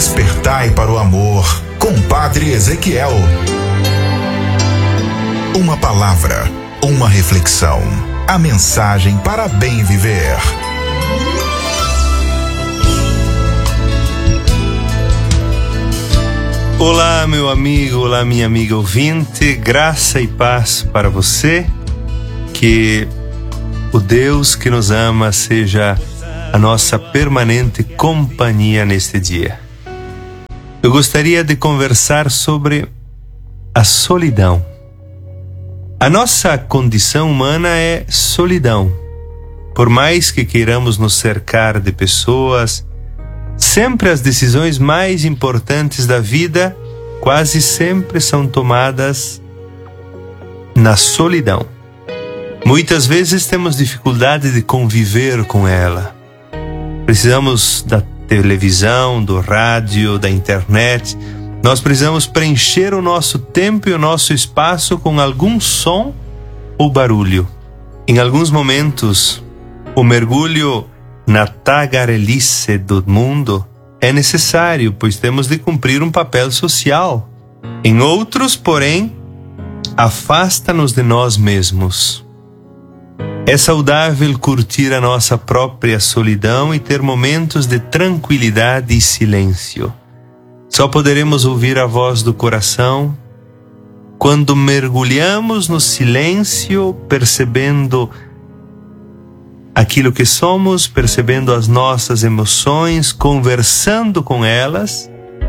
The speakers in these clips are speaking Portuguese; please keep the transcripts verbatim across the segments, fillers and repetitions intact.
Despertai para o amor, com Padre Ezequiel. Uma palavra, uma reflexão, a mensagem para bem viver. Olá, meu amigo, olá, minha amiga ouvinte, graça e paz para você, que o Deus que nos ama seja a nossa permanente companhia neste dia. Eu gostaria de conversar sobre a solidão. A nossa condição humana é solidão. Por mais que queiramos nos cercar de pessoas, sempre as decisões mais importantes da vida quase sempre são tomadas na solidão. Muitas vezes temos dificuldade de conviver com ela. Precisamos da televisão, do rádio, da internet. Nós precisamos preencher o nosso tempo e o nosso espaço com algum som ou barulho. Em alguns momentos, o mergulho na tagarelice do mundo é necessário, pois temos de cumprir um papel social. Em outros, porém, afasta-nos de nós mesmos. É saudável curtir a nossa própria solidão e ter momentos de tranquilidade e silêncio. Só poderemos ouvir a voz do coração quando mergulhamos no silêncio, percebendo aquilo que somos, percebendo as nossas emoções, conversando com elas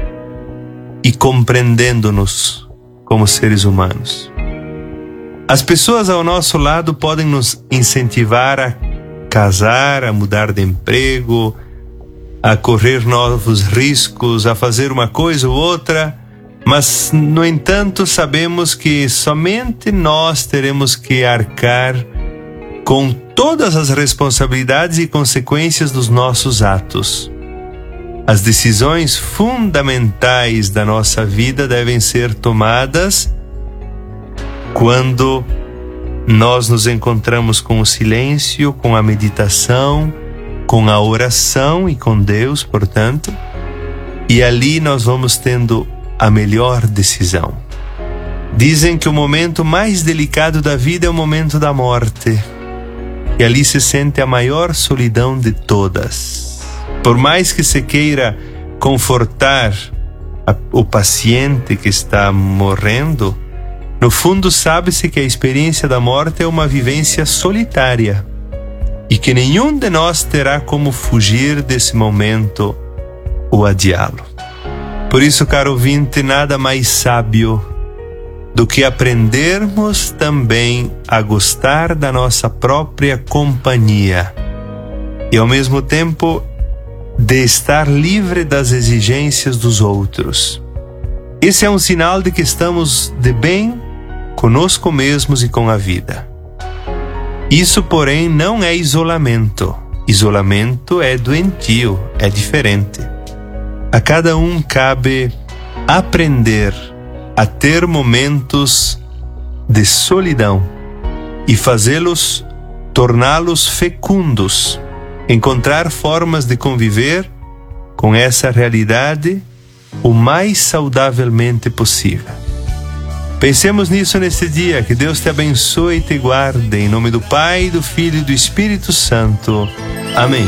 e compreendendo-nos como seres humanos. As pessoas ao nosso lado podem nos incentivar a casar, a mudar de emprego, a correr novos riscos, a fazer uma coisa ou outra, mas, no entanto, sabemos que somente nós teremos que arcar com todas as responsabilidades e consequências dos nossos atos. As decisões fundamentais da nossa vida devem ser tomadas quando nós nos encontramos com o silêncio, com a meditação, com a oração e com Deus, portanto, e ali nós vamos tendo a melhor decisão. Dizem que o momento mais delicado da vida é o momento da morte, e ali se sente a maior solidão de todas. Por mais que se queira confortar a, o paciente que está morrendo, no fundo sabe-se que a experiência da morte é uma vivência solitária e que nenhum de nós terá como fugir desse momento ou adiá-lo. Por isso, caro ouvinte, nada mais sábio do que aprendermos também a gostar da nossa própria companhia e, ao mesmo tempo, de estar livre das exigências dos outros. Esse é um sinal de que estamos de bem conosco mesmos e com a vida. Isso, porém, não é isolamento. Isolamento é doentio, é diferente. A cada um cabe aprender a ter momentos de solidão e fazê-los, torná-los fecundos, encontrar formas de conviver com essa realidade o mais saudavelmente possível. Pensemos nisso neste dia. Que Deus te abençoe e te guarde, em nome do Pai, do Filho e do Espírito Santo. Amém.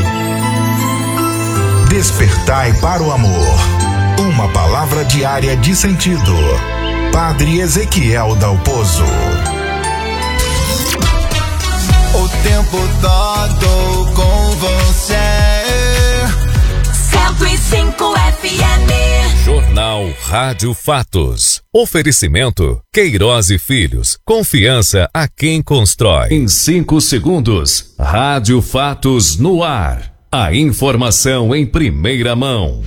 Despertai para o amor. Uma palavra diária de sentido. Padre Ezequiel Dalpozo. O tempo todo com você. cento e cinco F M. Jornal Rádio Fatos. Oferecimento Queiroz e Filhos. Confiança a quem constrói. Em cinco segundos, Rádio Fatos no ar. A informação em primeira mão.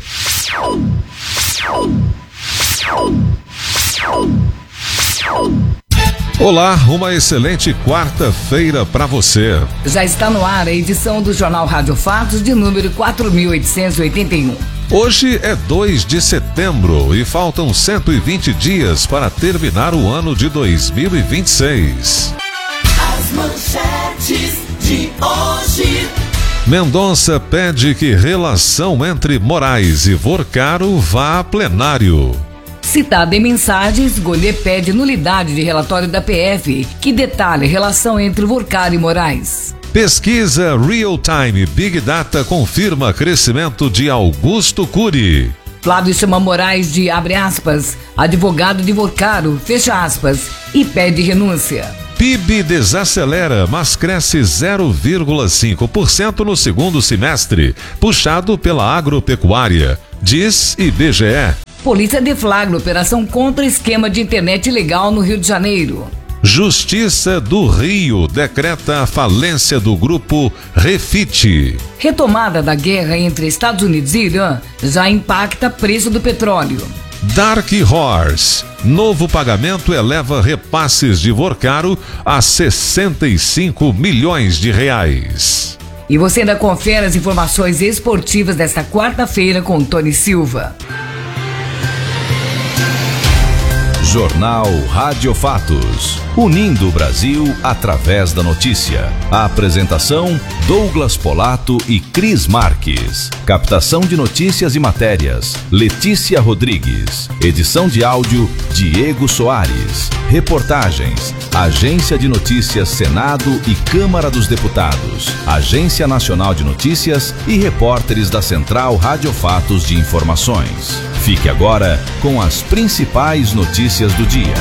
Olá, uma excelente quarta-feira para você. Já está no ar a edição do Jornal Rádio Fatos de número quatro mil oitocentos e oitenta e um. Hoje é dois de setembro e faltam cento e vinte dias para terminar o ano de dois mil e vinte e seis. As manchetes de hoje. Mendonça pede que relação entre Moraes e Vorcaro vá a plenário. Citada em mensagens, Golê pede nulidade de relatório da P F que detalha a relação entre Vorcaro e Moraes. Pesquisa Real Time Big Data confirma crescimento de Augusto Cury. Flávio chama Moraes de, abre aspas, advogado de Vorcaro, fecha aspas, e pede renúncia. P I B desacelera, mas cresce zero vírgula cinco por cento no segundo semestre, puxado pela agropecuária, diz I B G E. Polícia deflagra operação contra esquema de internet ilegal no Rio de Janeiro. Justiça do Rio decreta a falência do grupo Refit. Retomada da guerra entre Estados Unidos e Irã já impacta preço do petróleo. Dark Horse. Novo pagamento eleva repasses de Vorcaro a sessenta e cinco milhões de reais. E você ainda confere as informações esportivas desta quarta-feira com Tony Silva. Jornal Rádio Fatos, unindo o Brasil através da notícia. A apresentação, Douglas Polato e Cris Marques. Captação de notícias e matérias, Letícia Rodrigues. Edição de áudio, Diego Soares. Reportagens, Agência de Notícias Senado e Câmara dos Deputados, Agência Nacional de Notícias e repórteres da Central Rádio Fatos de Informações. Fique agora com as principais notícias do dia.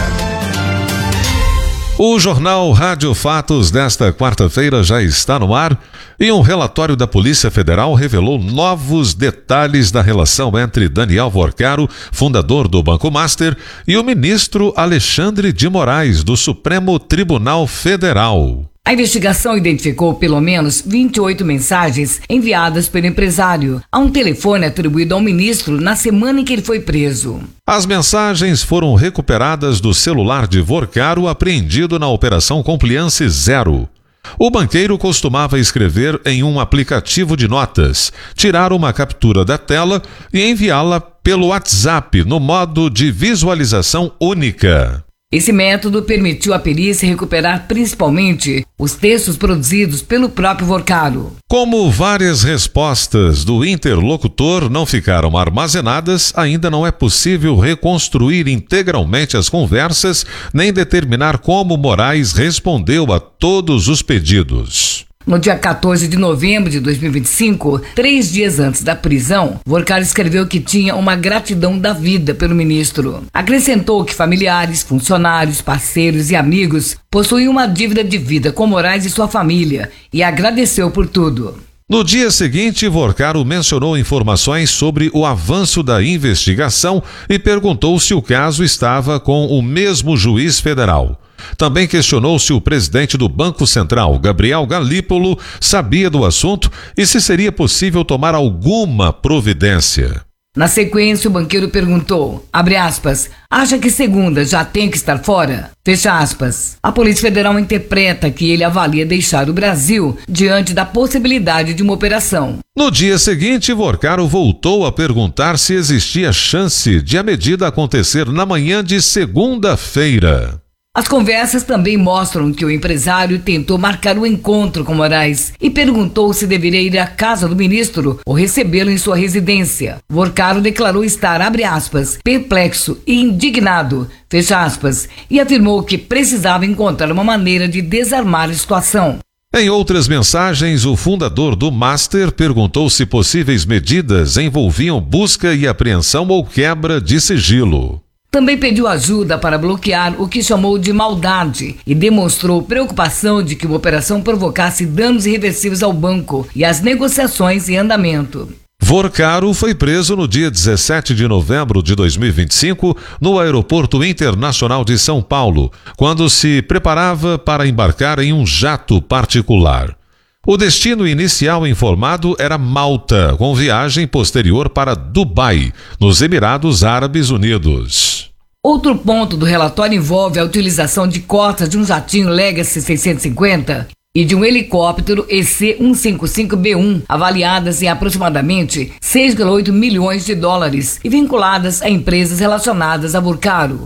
O Jornal Rádio Fatos desta quarta-feira já está no ar e um relatório da Polícia Federal revelou novos detalhes da relação entre Daniel Vorcaro, fundador do Banco Master, e o ministro Alexandre de Moraes, do Supremo Tribunal Federal. A investigação identificou pelo menos vinte e oito mensagens enviadas pelo empresário a um telefone atribuído ao ministro na semana em que ele foi preso. As mensagens foram recuperadas do celular de Vorcaro apreendido na Operação Compliance Zero. O banqueiro costumava escrever em um aplicativo de notas, tirar uma captura da tela e enviá-la pelo WhatsApp no modo de visualização única. Esse método permitiu à perícia recuperar principalmente os textos produzidos pelo próprio Vorcaro. Como várias respostas do interlocutor não ficaram armazenadas, ainda não é possível reconstruir integralmente as conversas, nem determinar como Moraes respondeu a todos os pedidos. No dia quatorze de novembro de dois mil e vinte e cinco, três dias antes da prisão, Vorcaro escreveu que tinha uma gratidão da vida pelo ministro. Acrescentou que familiares, funcionários, parceiros e amigos possuíam uma dívida de vida com Moraes e sua família e agradeceu por tudo. No dia seguinte, Vorcaro mencionou informações sobre o avanço da investigação e perguntou se o caso estava com o mesmo juiz federal. Também questionou se o presidente do Banco Central, Gabriel Galípolo, sabia do assunto e se seria possível tomar alguma providência. Na sequência, o banqueiro perguntou, abre aspas, acha que segunda já tem que estar fora? Fecha aspas. A Polícia Federal interpreta que ele avalia deixar o Brasil diante da possibilidade de uma operação. No dia seguinte, Vorcaro voltou a perguntar se existia chance de a medida acontecer na manhã de segunda-feira. As conversas também mostram que o empresário tentou marcar um encontro com Moraes e perguntou se deveria ir à casa do ministro ou recebê-lo em sua residência. Vorcaro declarou estar, abre aspas, perplexo e indignado, fecha aspas, e afirmou que precisava encontrar uma maneira de desarmar a situação. Em outras mensagens, o fundador do Master perguntou se possíveis medidas envolviam busca e apreensão ou quebra de sigilo. Também pediu ajuda para bloquear o que chamou de maldade e demonstrou preocupação de que uma operação provocasse danos irreversíveis ao banco e às negociações em andamento. Vorcaro foi preso no dia dezessete de novembro de dois mil e vinte e cinco no Aeroporto Internacional de São Paulo, quando se preparava para embarcar em um jato particular. O destino inicial informado era Malta, com viagem posterior para Dubai, nos Emirados Árabes Unidos. Outro ponto do relatório envolve a utilização de cotas de um jatinho Legacy seiscentos e cinquenta e de um helicóptero E C cento e cinquenta e cinco B um, avaliadas em aproximadamente seis vírgula oito milhões de dólares e vinculadas a empresas relacionadas a Vorcaro.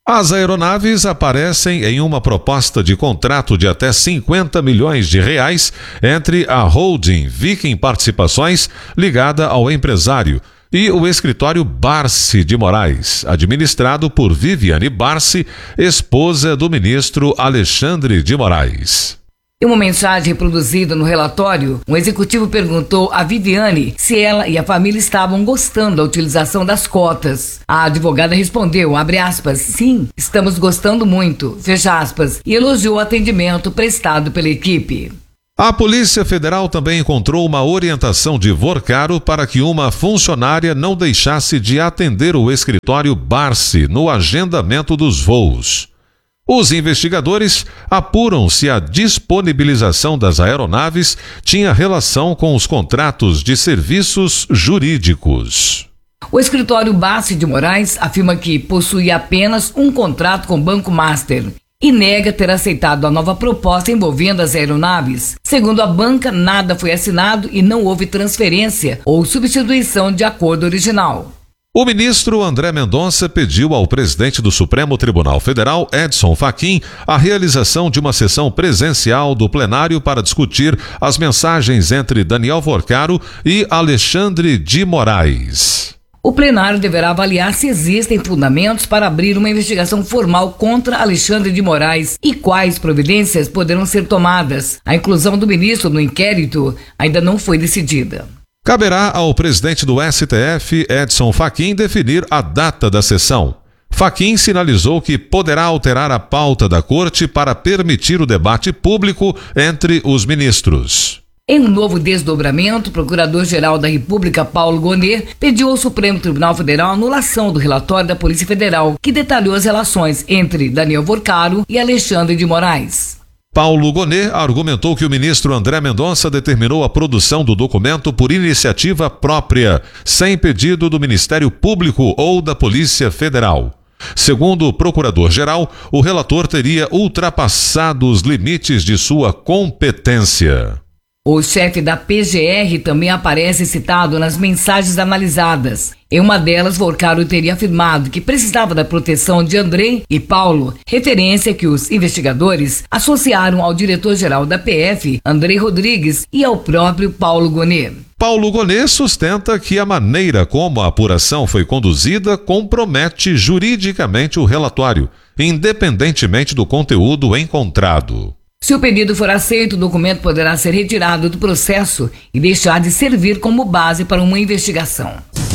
As aeronaves aparecem em uma proposta de contrato de até cinquenta milhões de reais entre a holding Viking Participações, ligada ao empresário, e o escritório Barsi de Moraes, administrado por Viviane Barsi, esposa do ministro Alexandre de Moraes. Em uma mensagem reproduzida no relatório, um executivo perguntou a Viviane se ela e a família estavam gostando da utilização das cotas. A advogada respondeu, abre aspas, sim, estamos gostando muito, fecha aspas, e elogiou o atendimento prestado pela equipe. A Polícia Federal também encontrou uma orientação de Vorcaro para que uma funcionária não deixasse de atender o escritório Barsi no agendamento dos voos. Os investigadores apuram se a disponibilização das aeronaves tinha relação com os contratos de serviços jurídicos. O escritório Barsi de Moraes afirma que possui apenas um contrato com o Banco Master e nega ter aceitado a nova proposta envolvendo as aeronaves. Segundo a banca, nada foi assinado e não houve transferência ou substituição de acordo original. O ministro André Mendonça pediu ao presidente do Supremo Tribunal Federal, Edson Fachin, a realização de uma sessão presencial do plenário para discutir as mensagens entre Daniel Vorcaro e Alexandre de Moraes. O plenário deverá avaliar se existem fundamentos para abrir uma investigação formal contra Alexandre de Moraes e quais providências poderão ser tomadas. A inclusão do ministro no inquérito ainda não foi decidida. Caberá ao presidente do S T F, Edson Fachin, definir a data da sessão. Fachin sinalizou que poderá alterar a pauta da corte para permitir o debate público entre os ministros. Em um novo desdobramento, o Procurador-Geral da República, Paulo Gonet, pediu ao Supremo Tribunal Federal a anulação do relatório da Polícia Federal, que detalhou as relações entre Daniel Vorcaro e Alexandre de Moraes. Paulo Gonet argumentou que o ministro André Mendonça determinou a produção do documento por iniciativa própria, sem pedido do Ministério Público ou da Polícia Federal. Segundo o procurador-geral, o relator teria ultrapassado os limites de sua competência. O chefe da P G R também aparece citado nas mensagens analisadas. Em uma delas, Vorcaro teria afirmado que precisava da proteção de André e Paulo, referência que os investigadores associaram ao diretor-geral da P F, André Rodrigues, e ao próprio Paulo Gonet. Paulo Gonet sustenta que a maneira como a apuração foi conduzida compromete juridicamente o relatório, independentemente do conteúdo encontrado. Se o pedido for aceito, o documento poderá ser retirado do processo e deixar de servir como base para uma investigação.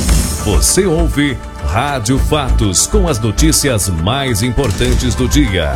Você ouve Rádio Fatos com as notícias mais importantes do dia.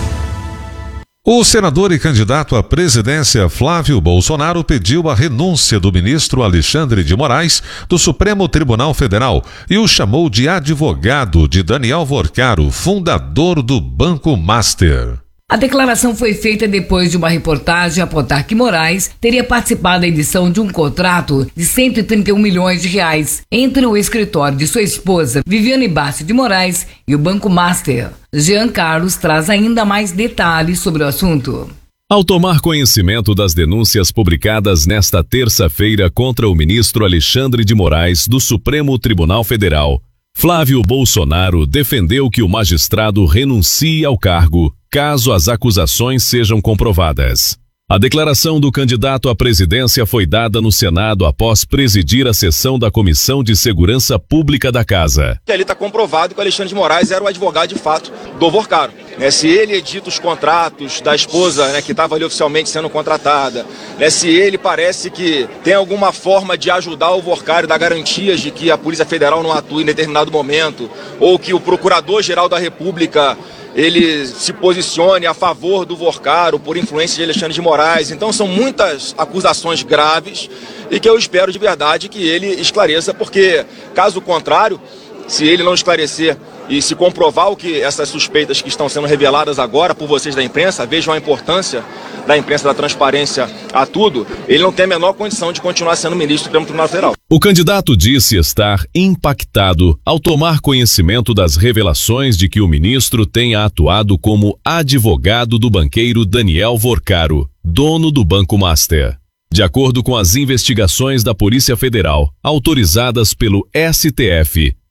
O senador e candidato à presidência Flávio Bolsonaro pediu a renúncia do ministro Alexandre de Moraes do Supremo Tribunal Federal e o chamou de advogado de Daniel Vorcaro, fundador do Banco Master. A declaração foi feita depois de uma reportagem apontar que Moraes teria participado da edição de um contrato de cento e trinta e um milhões de reais entre o escritório de sua esposa, Viviane Barsi de Moraes, e o Banco Master. Jean Carlos traz ainda mais detalhes sobre o assunto. Ao tomar conhecimento das denúncias publicadas nesta terça-feira contra o ministro Alexandre de Moraes do Supremo Tribunal Federal, Flávio Bolsonaro defendeu que o magistrado renuncie ao cargo caso as acusações sejam comprovadas. A declaração do candidato à presidência foi dada no Senado após presidir a sessão da Comissão de Segurança Pública da Casa. Ali está comprovado que o Alexandre de Moraes era o advogado de fato do Vorcaro. Né, se ele edita os contratos da esposa, né, que estava ali oficialmente sendo contratada, né, se ele parece que tem alguma forma de ajudar o Vorcaro, dar garantias de que a Polícia Federal não atue em determinado momento, ou que o Procurador-Geral da República ele se posicione a favor do Vorcaro por influência de Alexandre de Moraes. Então são muitas acusações graves e que eu espero de verdade que ele esclareça, porque caso contrário, se ele não esclarecer e se comprovar o que essas suspeitas que estão sendo reveladas agora por vocês da imprensa, vejam a importância da imprensa, da transparência a tudo, ele não tem a menor condição de continuar sendo ministro do Supremo Tribunal Federal. O candidato disse estar impactado ao tomar conhecimento das revelações de que o ministro tenha atuado como advogado do banqueiro Daniel Vorcaro, dono do Banco Master. De acordo com as investigações da Polícia Federal, autorizadas pelo S T F,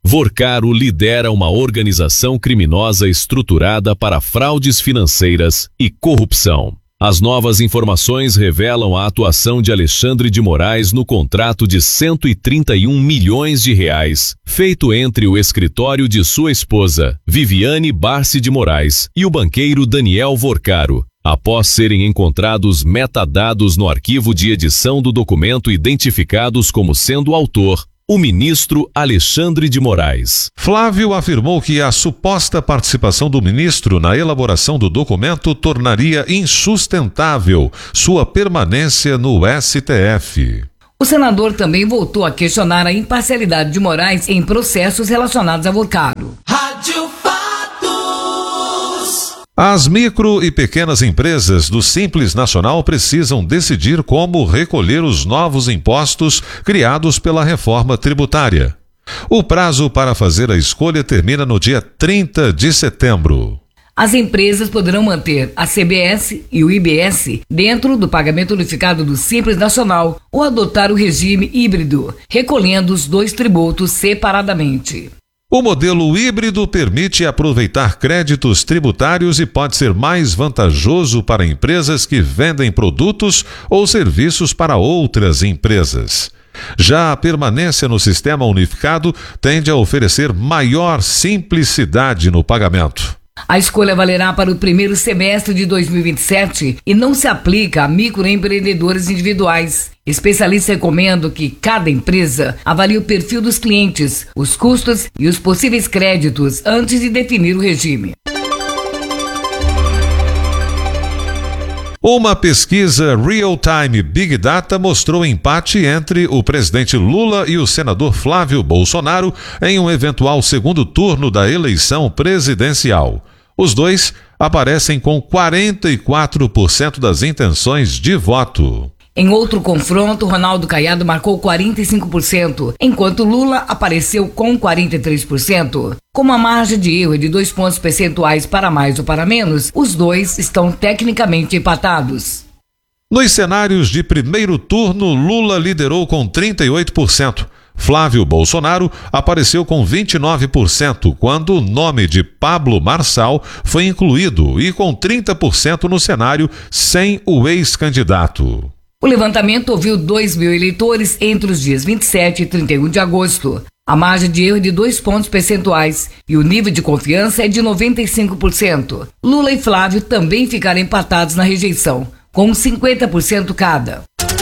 Vorcaro lidera uma organização criminosa estruturada para fraudes financeiras e corrupção. As novas informações revelam a atuação de Alexandre de Moraes no contrato de cento e trinta e um milhões de reais, feito entre o escritório de sua esposa, Viviane Barsi de Moraes, e o banqueiro Daniel Vorcaro, após serem encontrados metadados no arquivo de edição do documento identificados como sendo o autor, o ministro Alexandre de Moraes. Flávio afirmou que a suposta participação do ministro na elaboração do documento tornaria insustentável sua permanência no S T F. O senador também voltou a questionar a imparcialidade de Moraes em processos relacionados a Vorcaro. Rádio As micro e pequenas empresas do Simples Nacional precisam decidir como recolher os novos impostos criados pela reforma tributária. O prazo para fazer a escolha termina no dia trinta de setembro. As empresas poderão manter a C B S e o I B S dentro do pagamento unificado do Simples Nacional ou adotar o regime híbrido, recolhendo os dois tributos separadamente. O modelo híbrido permite aproveitar créditos tributários e pode ser mais vantajoso para empresas que vendem produtos ou serviços para outras empresas. Já a permanência no sistema unificado tende a oferecer maior simplicidade no pagamento. A escolha valerá para o primeiro semestre de dois mil e vinte e sete e não se aplica a microempreendedores individuais. Especialistas recomendam que cada empresa avalie o perfil dos clientes, os custos e os possíveis créditos antes de definir o regime. Uma pesquisa real-time Big Data mostrou empate entre o presidente Lula e o senador Flávio Bolsonaro em um eventual segundo turno da eleição presidencial. Os dois aparecem com quarenta e quatro por cento das intenções de voto. Em outro confronto, Ronaldo Caiado marcou quarenta e cinco por cento, enquanto Lula apareceu com quarenta e três por cento. Como a margem de erro é de dois pontos percentuais para mais ou para menos, os dois estão tecnicamente empatados. Nos cenários de primeiro turno, Lula liderou com trinta e oito por cento. Flávio Bolsonaro apareceu com vinte e nove por cento, quando o nome de Pablo Marçal foi incluído e com trinta por cento no cenário sem o ex-candidato. O levantamento ouviu dois mil eleitores entre os dias vinte e sete e trinta e um de agosto. A margem de erro é de dois pontos percentuais e o nível de confiança é de noventa e cinco por cento. Lula e Flávio também ficaram empatados na rejeição, com cinquenta por cento cada.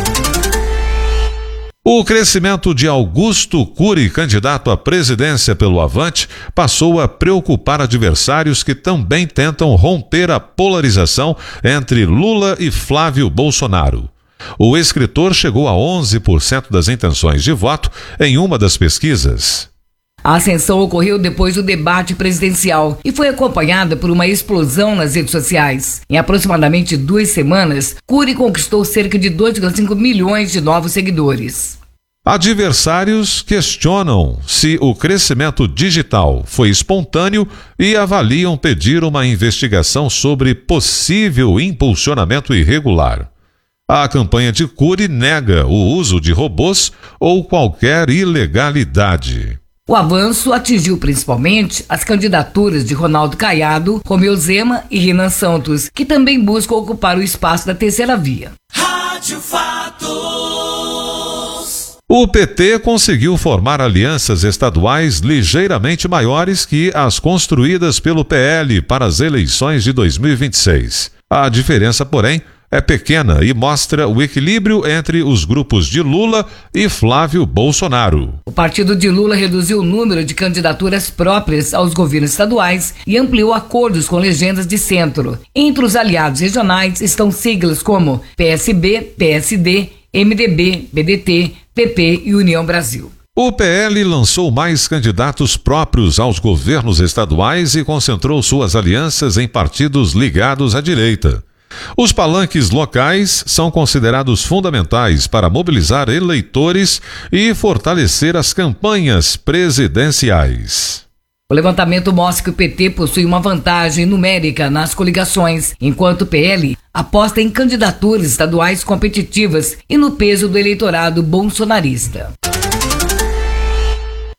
O crescimento de Augusto Cury, candidato à presidência pelo Avante, passou a preocupar adversários que também tentam romper a polarização entre Lula e Flávio Bolsonaro. O escritor chegou a onze por cento das intenções de voto em uma das pesquisas. A ascensão ocorreu depois do debate presidencial e foi acompanhada por uma explosão nas redes sociais. Em aproximadamente duas semanas, Cury conquistou cerca de dois vírgula cinco milhões de novos seguidores. Adversários questionam se o crescimento digital foi espontâneo e avaliam pedir uma investigação sobre possível impulsionamento irregular. A campanha de Cury nega o uso de robôs ou qualquer ilegalidade. O avanço atingiu principalmente as candidaturas de Ronaldo Caiado, Romeu Zema e Renan Santos, que também buscam ocupar o espaço da terceira via. Rádio Fatos. O P T conseguiu formar alianças estaduais ligeiramente maiores que as construídas pelo P L para as eleições de dois mil e vinte e seis. A diferença, porém, é pequena e mostra o equilíbrio entre os grupos de Lula e Flávio Bolsonaro. O partido de Lula reduziu o número de candidaturas próprias aos governos estaduais e ampliou acordos com legendas de centro. Entre os aliados regionais estão siglas como P S B, P S D, M D B, B D T, P P e União Brasil. O P L lançou mais candidatos próprios aos governos estaduais e concentrou suas alianças em partidos ligados à direita. Os palanques locais são considerados fundamentais para mobilizar eleitores e fortalecer as campanhas presidenciais. O levantamento mostra que o P T possui uma vantagem numérica nas coligações, enquanto o P L aposta em candidaturas estaduais competitivas e no peso do eleitorado bolsonarista.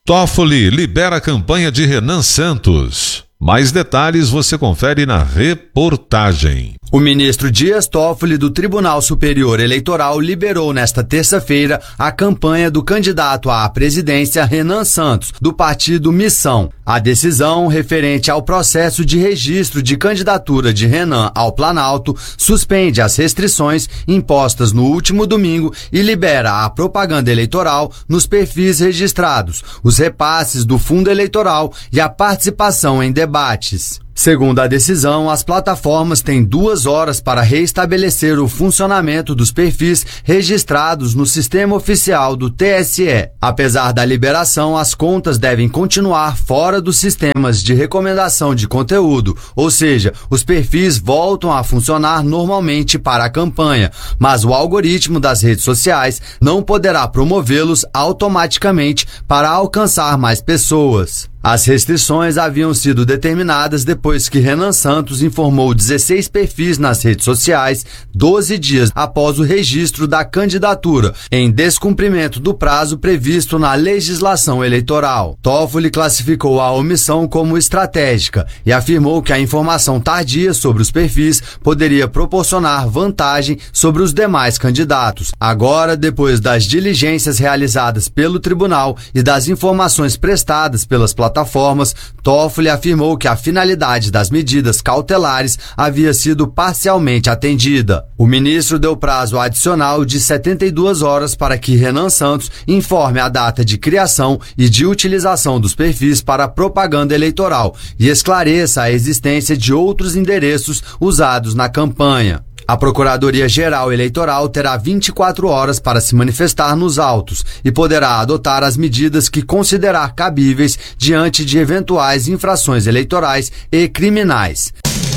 Toffoli libera a campanha de Renan Santos. Mais detalhes você confere na reportagem. O ministro Dias Toffoli do Tribunal Superior Eleitoral liberou nesta terça-feira a campanha do candidato à presidência Renan Santos, do partido Missão. A decisão, referente ao processo de registro de candidatura de Renan ao Planalto, suspende as restrições impostas no último domingo e libera a propaganda eleitoral nos perfis registrados, os repasses do fundo eleitoral e a participação em debates. Segundo a decisão, as plataformas têm duas horas para restabelecer o funcionamento dos perfis registrados no sistema oficial do T S E. Apesar da liberação, as contas devem continuar fora dos sistemas de recomendação de conteúdo, ou seja, os perfis voltam a funcionar normalmente para a campanha, mas o algoritmo das redes sociais não poderá promovê-los automaticamente para alcançar mais pessoas. As restrições haviam sido determinadas depois que Renan Santos informou dezesseis perfis nas redes sociais, doze dias após o registro da candidatura, em descumprimento do prazo previsto na legislação eleitoral. Toffoli classificou a omissão como estratégica e afirmou que a informação tardia sobre os perfis poderia proporcionar vantagem sobre os demais candidatos. Agora, depois das diligências realizadas pelo tribunal e das informações prestadas pelas plataformas, plataformas, Toffoli afirmou que a finalidade das medidas cautelares havia sido parcialmente atendida. O ministro deu prazo adicional de setenta e duas horas para que Renan Santos informe a data de criação e de utilização dos perfis para propaganda eleitoral e esclareça a existência de outros endereços usados na campanha. A Procuradoria-Geral Eleitoral terá vinte e quatro horas para se manifestar nos autos e poderá adotar as medidas que considerar cabíveis diante de eventuais infrações eleitorais e criminais.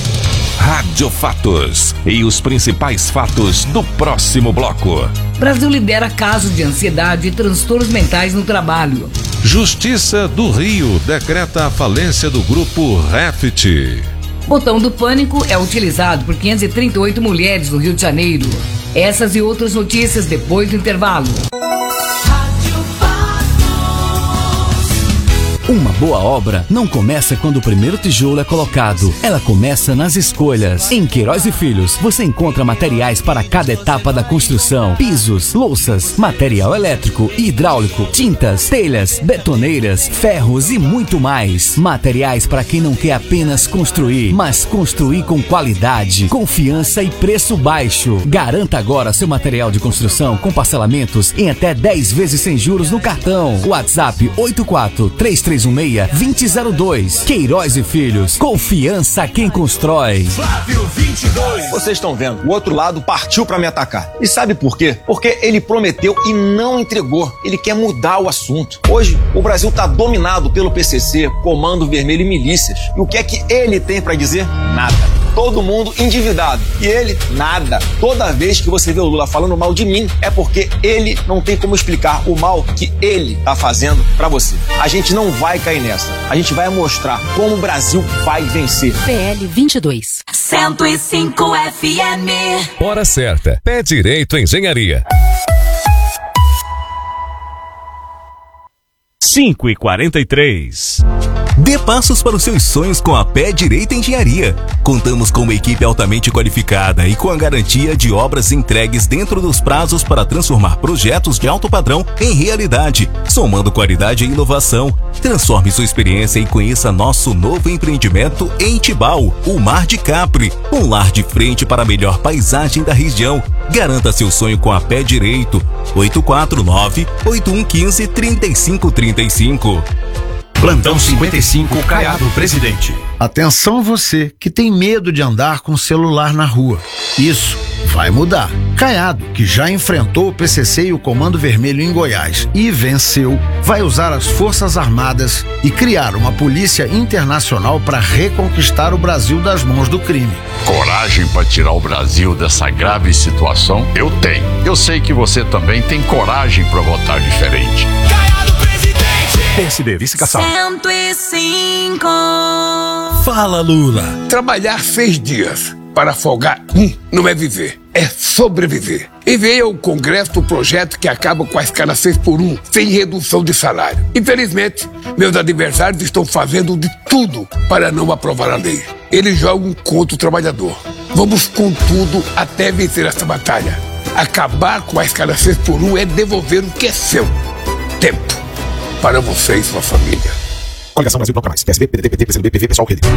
Rádio Fatos e os principais fatos do próximo bloco. Brasil lidera casos de ansiedade e transtornos mentais no trabalho. Justiça do Rio decreta a falência do grupo Rafit. Botão do pânico é utilizado por quinhentas e trinta e oito mulheres no Rio de Janeiro. Essas e outras notícias depois do intervalo. Uma boa obra não começa quando o primeiro tijolo é colocado. Ela começa nas escolhas. Em Queiroz e Filhos, você encontra materiais para cada etapa da construção. Pisos, louças, material elétrico e hidráulico, tintas, telhas, betoneiras, ferros e muito mais. Materiais para quem não quer apenas construir, mas construir com qualidade, confiança e preço baixo. Garanta agora seu material de construção com parcelamentos em até dez vezes sem juros no cartão. WhatsApp oito quatro três três um seis, dois zero zero dois. Queiroz e Filhos. Confiança quem constrói. Flávio vinte e dois. Vocês estão vendo, o outro lado partiu pra me atacar. E sabe por quê? Porque ele prometeu e não entregou. Ele quer mudar o assunto. Hoje, o Brasil tá dominado pelo P C C, Comando Vermelho e milícias. E o que é que ele tem pra dizer? Nada. Todo mundo endividado. E ele, nada. Toda vez que você vê o Lula falando mal de mim, é porque ele não tem como explicar o mal que ele tá fazendo pra você. A gente não vai cair nessa. A gente vai mostrar como o Brasil vai vencer. P L vinte e dois. cento e cinco F M. Hora certa. Pé Direito Engenharia. cinco e quarenta e três. Dê passos para os seus sonhos com a Pé Direito Engenharia. Contamos com uma equipe altamente qualificada e com a garantia de obras entregues dentro dos prazos para transformar projetos de alto padrão em realidade, somando qualidade e inovação. Transforme sua experiência e conheça nosso novo empreendimento em Tibau, o Mar de Capri, um lar de frente para a melhor paisagem da região. Garanta seu sonho com a Pé Direito. oito quatro nove, oito um um cinco, três cinco três cinco. Plantão cinquenta e cinco, Caiado Presidente. Atenção você que tem medo de andar com o celular na rua. Isso vai mudar. Caiado, que já enfrentou o P C C e o Comando Vermelho em Goiás e venceu, vai usar as Forças Armadas e criar uma polícia internacional para reconquistar o Brasil das mãos do crime. Coragem para tirar o Brasil dessa grave situação? Eu tenho. Eu sei que você também tem coragem para votar diferente. Caiado Presidente! P S D, vice-caçado. cento e cinco. Fala, Lula. Trabalhar seis dias para folgar um não é viver, é só sobreviver. Enviei ao Congresso o projeto que acaba com a escala seis por um, sem redução de salário. Infelizmente, meus adversários estão fazendo de tudo para não aprovar a lei. Eles jogam contra o trabalhador. Vamos com tudo até vencer essa batalha. Acabar com a escala seis por um é devolver o que é seu. Tempo. Para você e sua família. Coligação Brasil Bloco Mais. P S B, P D T, P T, P C do B, P V, Pessoal, Rede.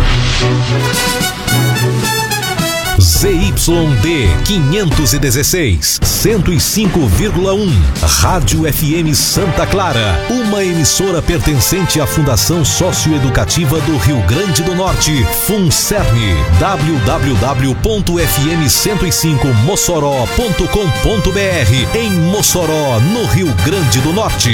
Z Y D quinhentos e dezesseis, cento e cinco vírgula um, Rádio F M Santa Clara, uma emissora pertencente à Fundação Socioeducativa do Rio Grande do Norte, FUNCERN, w w w ponto f m cento e cinco mossoró ponto com ponto b r, em Mossoró, no Rio Grande do Norte.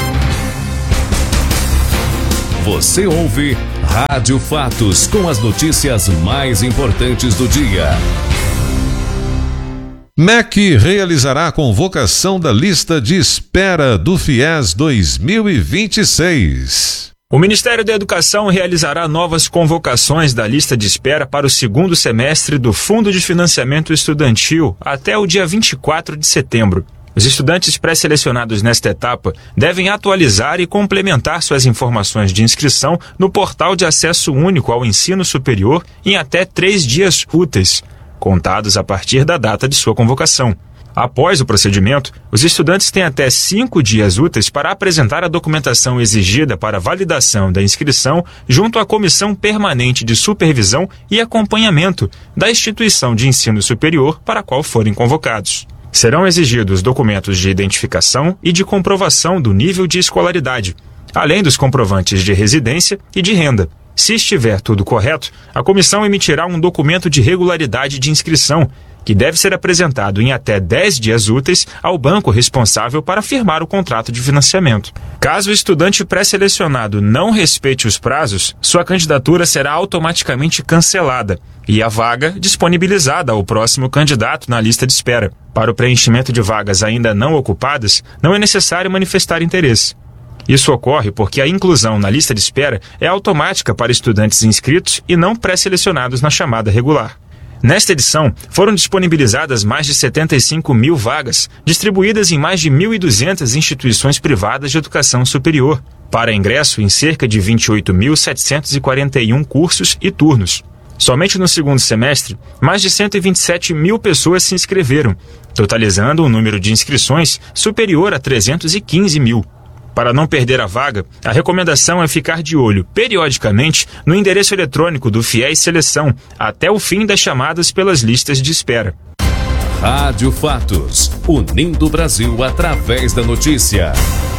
Você ouve Rádio Fatos, com as notícias mais importantes do dia. M E C realizará a convocação da lista de espera do FIES dois mil e vinte e seis. O Ministério da Educação realizará novas convocações da lista de espera para o segundo semestre do Fundo de Financiamento Estudantil até o dia vinte e quatro de setembro. Os estudantes pré-selecionados nesta etapa devem atualizar e complementar suas informações de inscrição no portal de acesso único ao ensino superior em até três dias úteis, contados a partir da data de sua convocação. Após o procedimento, os estudantes têm até cinco dias úteis para apresentar a documentação exigida para validação da inscrição junto à Comissão Permanente de Supervisão e Acompanhamento da instituição de ensino superior para a qual forem convocados. Serão exigidos documentos de identificação e de comprovação do nível de escolaridade, além dos comprovantes de residência e de renda. Se estiver tudo correto, a comissão emitirá um documento de regularidade de inscrição, que deve ser apresentado em até dez dias úteis ao banco responsável para firmar o contrato de financiamento. Caso o estudante pré-selecionado não respeite os prazos, sua candidatura será automaticamente cancelada e a vaga disponibilizada ao próximo candidato na lista de espera. Para o preenchimento de vagas ainda não ocupadas, não é necessário manifestar interesse. Isso ocorre porque a inclusão na lista de espera é automática para estudantes inscritos e não pré-selecionados na chamada regular. Nesta edição, foram disponibilizadas mais de setenta e cinco mil vagas, distribuídas em mais de mil e duzentas instituições privadas de educação superior, para ingresso em cerca de vinte e oito mil setecentos e quarenta e um cursos e turnos. Somente no segundo semestre, mais de cento e vinte e sete mil pessoas se inscreveram, totalizando um número de inscrições superior a trezentos e quinze mil. Para não perder a vaga, a recomendação é ficar de olho, periodicamente, no endereço eletrônico do FIES Seleção, até o fim das chamadas pelas listas de espera. Rádio Fatos, unindo o Brasil através da notícia.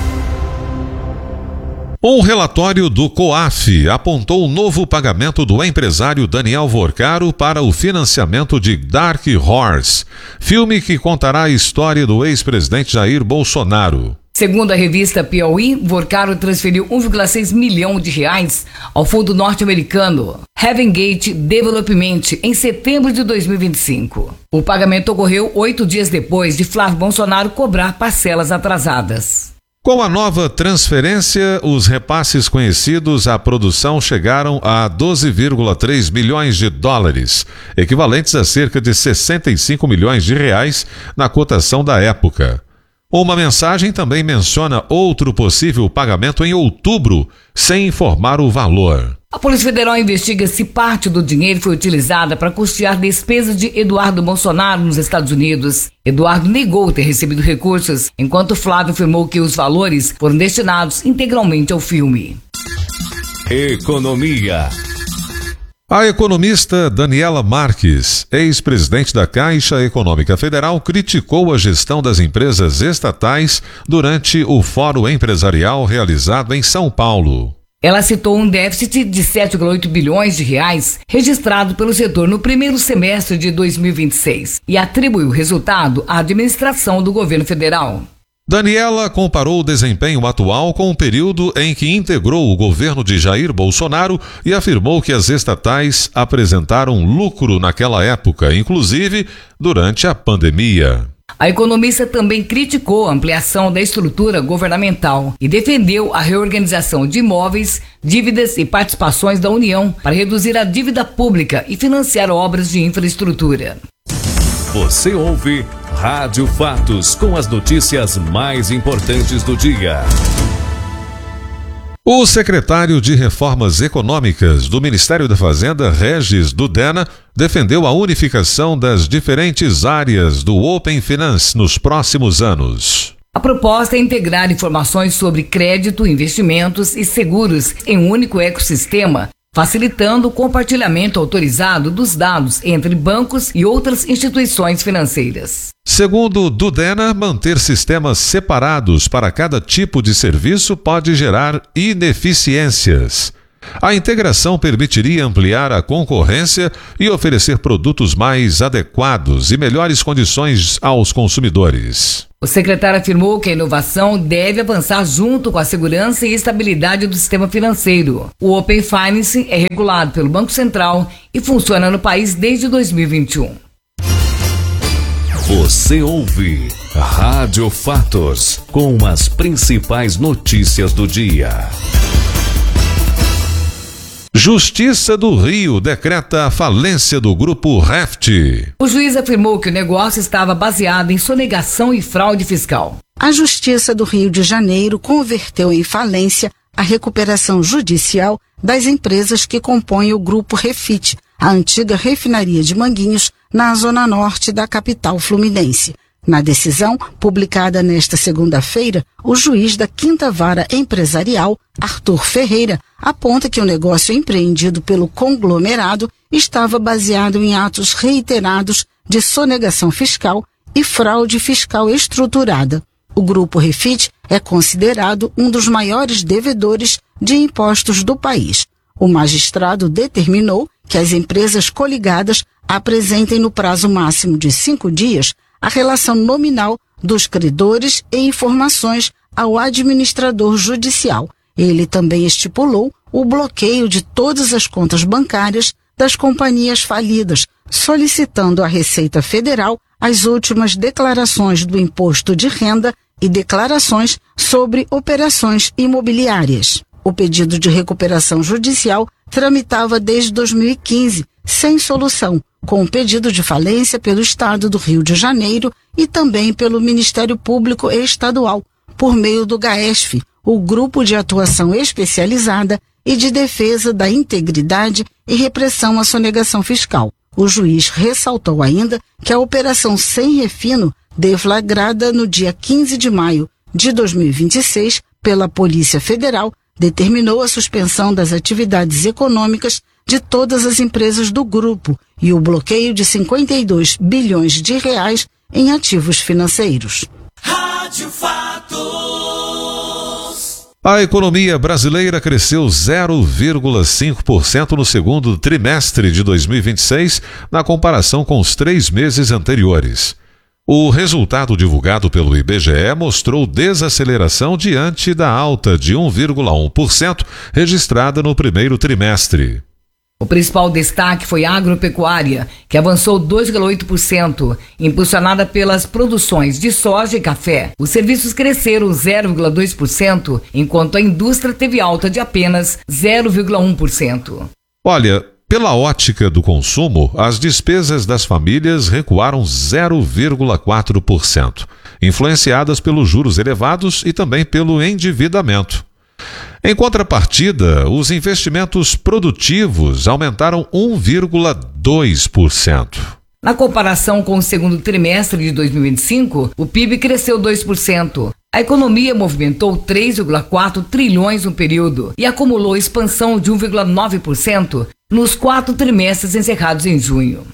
Um relatório do COAF apontou o novo pagamento do empresário Daniel Vorcaro para o financiamento de Dark Horse, filme que contará a história do ex-presidente Jair Bolsonaro. Segundo a revista Piauí, Vorcaro transferiu um vírgula seis milhão de reais ao fundo norte-americano Heaven Gate Development em setembro de dois mil e vinte e cinco. O pagamento ocorreu oito dias depois de Flávio Bolsonaro cobrar parcelas atrasadas. Com a nova transferência, os repasses conhecidos à produção chegaram a doze vírgula três milhões de dólares, equivalentes a cerca de sessenta e cinco milhões de reais na cotação da época. Uma mensagem também menciona outro possível pagamento em outubro, sem informar o valor. A Polícia Federal investiga se parte do dinheiro foi utilizada para custear despesas de Eduardo Bolsonaro nos Estados Unidos. Eduardo negou ter recebido recursos, enquanto Flávio afirmou que os valores foram destinados integralmente ao filme. Economia. A economista Daniela Marques, ex-presidente da Caixa Econômica Federal, criticou a gestão das empresas estatais durante o Fórum Empresarial realizado em São Paulo. Ela citou um déficit de sete vírgula oito bilhões de reais registrado pelo setor no primeiro semestre de dois mil e vinte e seis e atribuiu o resultado à administração do governo federal. Daniela comparou o desempenho atual com o período em que integrou o governo de Jair Bolsonaro e afirmou que as estatais apresentaram lucro naquela época, inclusive durante a pandemia. A economista também criticou a ampliação da estrutura governamental e defendeu a reorganização de imóveis, dívidas e participações da União para reduzir a dívida pública e financiar obras de infraestrutura. Você ouve Rádio Fatos, com as notícias mais importantes do dia. O secretário de Reformas Econômicas do Ministério da Fazenda, Regis Dudena, defendeu a unificação das diferentes áreas do Open Finance nos próximos anos. A proposta é integrar informações sobre crédito, investimentos e seguros em um único ecossistema, facilitando o compartilhamento autorizado dos dados entre bancos e outras instituições financeiras. Segundo Dudena, manter sistemas separados para cada tipo de serviço pode gerar ineficiências. A integração permitiria ampliar a concorrência e oferecer produtos mais adequados e melhores condições aos consumidores. O secretário afirmou que a inovação deve avançar junto com a segurança e estabilidade do sistema financeiro. O Open Finance é regulado pelo Banco Central e funciona no país desde dois mil e vinte e um. Você ouve Rádio Fatos, com as principais notícias do dia. Justiça do Rio decreta a falência do grupo Reft. O juiz afirmou que o negócio estava baseado em sonegação e fraude fiscal. A Justiça do Rio de Janeiro converteu em falência a recuperação judicial das empresas que compõem o grupo Refit, a antiga refinaria de Manguinhos, na zona norte da capital fluminense. Na decisão, publicada nesta segunda-feira, o juiz da Quinta Vara Empresarial, Arthur Ferreira, aponta que o negócio empreendido pelo conglomerado estava baseado em atos reiterados de sonegação fiscal e fraude fiscal estruturada. O Grupo Refit é considerado um dos maiores devedores de impostos do país. O magistrado determinou que as empresas coligadas apresentem no prazo máximo de cinco dias a relação nominal dos credores e informações ao administrador judicial. Ele também estipulou o bloqueio de todas as contas bancárias das companhias falidas, solicitando à Receita Federal as últimas declarações do imposto de renda e declarações sobre operações imobiliárias. O pedido de recuperação judicial tramitava desde dois mil e quinze, sem solução, com o pedido de falência pelo Estado do Rio de Janeiro e também pelo Ministério Público Estadual, por meio do GAESF, o Grupo de Atuação Especializada e de Defesa da Integridade e Repressão à Sonegação Fiscal. O juiz ressaltou ainda que a operação Sem Refino, deflagrada no dia quinze de maio de dois mil e vinte e seis pela Polícia Federal, determinou a suspensão das atividades econômicas de todas as empresas do grupo e o bloqueio de cinquenta e dois bilhões de reais em ativos financeiros. Rádio Fatos. A economia brasileira cresceu zero vírgula cinco por cento no segundo trimestre de dois mil e vinte e seis, na comparação com os três meses anteriores. O resultado divulgado pelo I B G E mostrou desaceleração diante da alta de um vírgula um por cento registrada no primeiro trimestre. O principal destaque foi a agropecuária, que avançou dois vírgula oito por cento, impulsionada pelas produções de soja e café. Os serviços cresceram zero vírgula dois por cento, enquanto a indústria teve alta de apenas zero vírgula um por cento. Olha, pela ótica do consumo, as despesas das famílias recuaram zero vírgula quatro por cento, influenciadas pelos juros elevados e também pelo endividamento. Em contrapartida, os investimentos produtivos aumentaram um vírgula dois por cento. Na comparação com o segundo trimestre de dois mil e vinte e cinco, o P I B cresceu dois por cento. A economia movimentou três vírgula quatro trilhões no período e acumulou expansão de um vírgula nove por cento nos quatro trimestres encerrados em junho.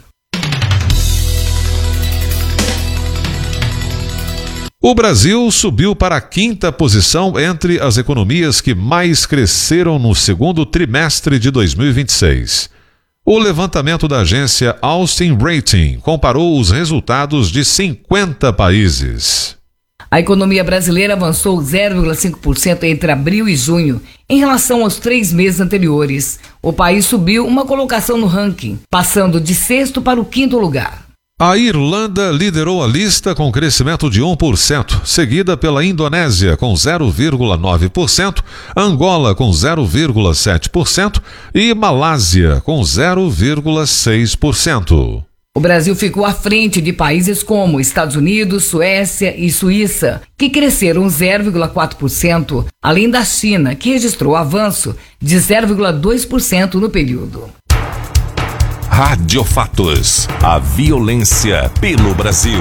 O Brasil subiu para a quinta posição entre as economias que mais cresceram no segundo trimestre de dois mil e vinte e seis. O levantamento da agência Austin Rating comparou os resultados de cinquenta países. A economia brasileira avançou zero vírgula cinco por cento entre abril e junho, em relação aos três meses anteriores. O país subiu uma colocação no ranking, passando de sexto para o quinto lugar. A Irlanda liderou a lista com crescimento de um por cento, seguida pela Indonésia com zero vírgula nove por cento, Angola com zero vírgula sete por cento e Malásia com zero vírgula seis por cento. O Brasil ficou à frente de países como Estados Unidos, Suécia e Suíça, que cresceram zero vírgula quatro por cento, além da China, que registrou avanço de zero vírgula dois por cento no período. Rádio Fatos. A violência pelo Brasil.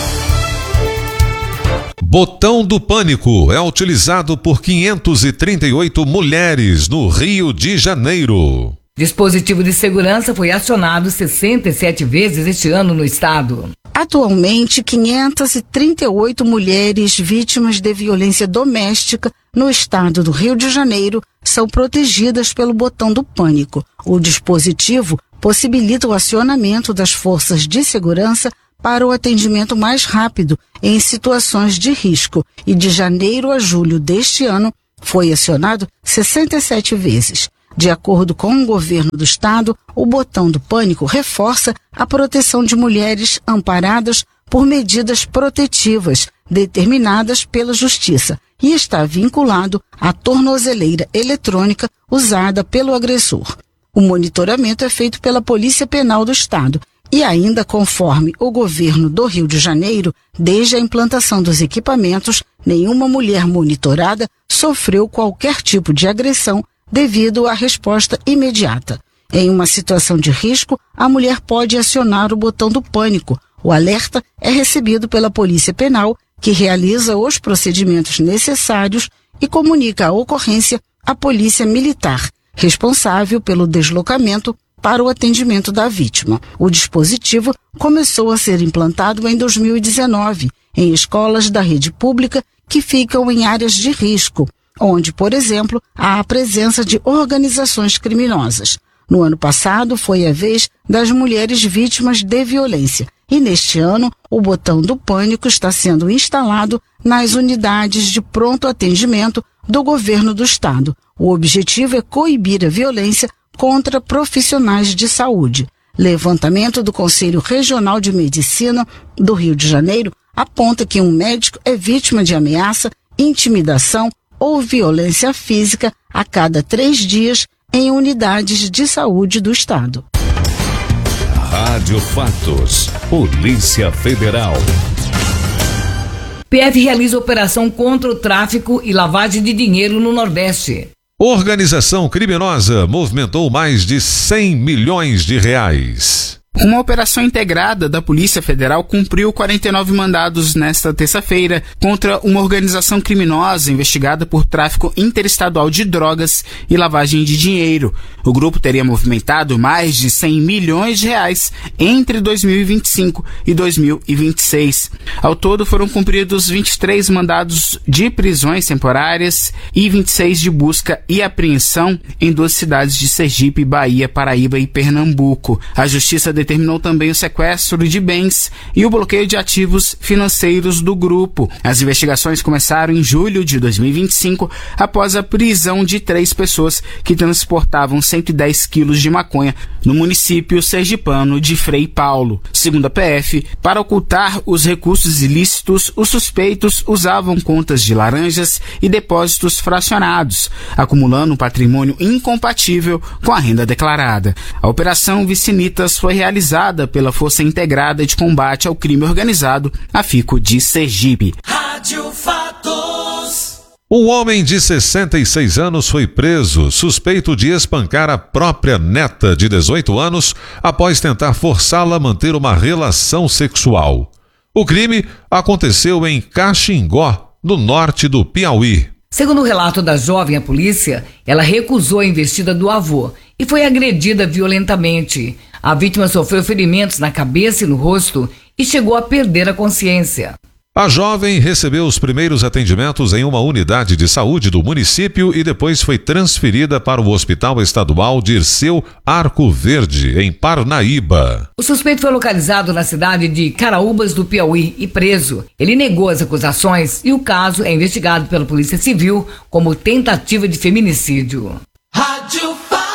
Botão do pânico é utilizado por quinhentas e trinta e oito mulheres no Rio de Janeiro. Dispositivo de segurança foi acionado sessenta e sete vezes este ano no estado. Atualmente, quinhentas e trinta e oito mulheres vítimas de violência doméstica no estado do Rio de Janeiro são protegidas pelo botão do pânico. O dispositivo possibilita o acionamento das forças de segurança para o atendimento mais rápido em situações de risco e de janeiro a julho deste ano foi acionado sessenta e sete vezes. De acordo com o governo do estado, o botão do pânico reforça a proteção de mulheres amparadas por medidas protetivas determinadas pela Justiça e está vinculado à tornozeleira eletrônica usada pelo agressor. O monitoramento é feito pela Polícia Penal do Estado e ainda conforme o governo do Rio de Janeiro, desde a implantação dos equipamentos, nenhuma mulher monitorada sofreu qualquer tipo de agressão devido à resposta imediata. Em uma situação de risco, a mulher pode acionar o botão do pânico. O alerta é recebido pela Polícia Penal, que realiza os procedimentos necessários e comunica a ocorrência à Polícia Militar, responsável pelo deslocamento para o atendimento da vítima. O dispositivo começou a ser implantado em dois mil e dezenove em escolas da rede pública que ficam em áreas de risco, onde, por exemplo, há a presença de organizações criminosas. No ano passado, foi a vez das mulheres vítimas de violência e, neste ano, o botão do pânico está sendo instalado nas unidades de pronto atendimento do governo do estado. O objetivo é coibir a violência contra profissionais de saúde. Levantamento do Conselho Regional de Medicina do Rio de Janeiro aponta que um médico é vítima de ameaça, intimidação ou violência física a cada três dias em unidades de saúde do estado. Rádio Fatos. Polícia Federal. P F realiza operação contra o tráfico e lavagem de dinheiro no Nordeste. Organização criminosa movimentou mais de cem milhões de reais. Uma operação integrada da Polícia Federal cumpriu quarenta e nove mandados nesta terça-feira contra uma organização criminosa investigada por tráfico interestadual de drogas e lavagem de dinheiro. O grupo teria movimentado mais de cem milhões de reais entre dois mil e vinte e cinco e dois mil e vinte e seis. Ao todo foram cumpridos vinte e três mandados de prisões temporárias e vinte e seis de busca e apreensão em duas cidades de Sergipe, Bahia, Paraíba e Pernambuco. A Justiça determinou também o sequestro de bens e o bloqueio de ativos financeiros do grupo. As investigações começaram em julho de dois mil e vinte e cinco, após a prisão de três pessoas que transportavam cento e dez quilos de maconha no município sergipano de Frei Paulo. Segundo a P F, para ocultar os recursos ilícitos, os suspeitos usavam contas de laranjas e depósitos fracionados, acumulando um patrimônio incompatível com a renda declarada. A Operação Vicinitas foi realizada realizada pela Força Integrada de Combate ao Crime Organizado, a FICO de Sergipe. Rádio Fatos. Um homem de sessenta e seis anos foi preso, suspeito de espancar a própria neta de dezoito anos após tentar forçá-la a manter uma relação sexual. O crime aconteceu em Caxingó, no norte do Piauí. Segundo o relato da jovem à polícia, ela recusou a investida do avô e foi agredida violentamente. A vítima sofreu ferimentos na cabeça e no rosto e chegou a perder a consciência. A jovem recebeu os primeiros atendimentos em uma unidade de saúde do município e depois foi transferida para o Hospital Estadual Dirceu Arco Verde, em Parnaíba. O suspeito foi localizado na cidade de Caraúbas do Piauí e preso. Ele negou as acusações e o caso é investigado pela Polícia Civil como tentativa de feminicídio. Rádio Fatos.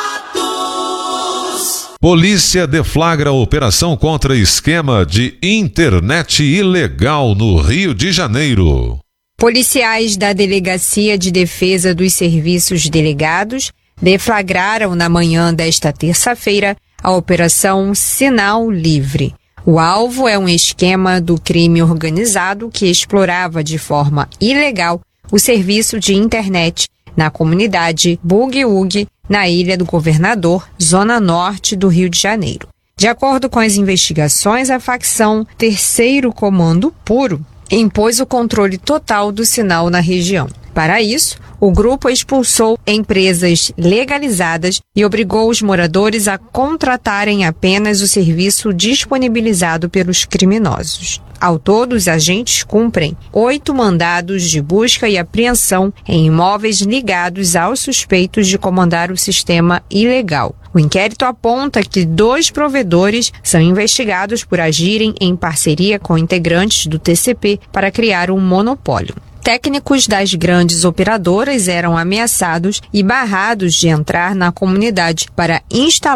Polícia deflagra operação contra esquema de internet ilegal no Rio de Janeiro. Policiais da Delegacia de Defesa dos Serviços Delegados deflagraram na manhã desta terça-feira a Operação Sinal Livre. O alvo é um esquema do crime organizado que explorava de forma ilegal o serviço de internet na comunidade Bug-Ug, na Ilha do Governador, zona norte do Rio de Janeiro. De acordo com as investigações, a facção Terceiro Comando Puro impôs o controle total do sinal na região. Para isso, o grupo expulsou empresas legalizadas e obrigou os moradores a contratarem apenas o serviço disponibilizado pelos criminosos. Ao todo, os agentes cumprem oito mandados de busca e apreensão em imóveis ligados aos suspeitos de comandar o sistema ilegal. O inquérito aponta que dois provedores são investigados por agirem em parceria com integrantes do T C P para criar um monopólio. Técnicos das grandes operadoras eram ameaçados e barrados de entrar na comunidade para instalar